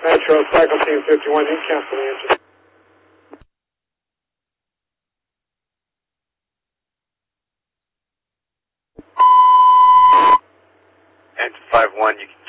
Metro, Cycle Team 51, you can cancel the engine. Engine 5-1, you can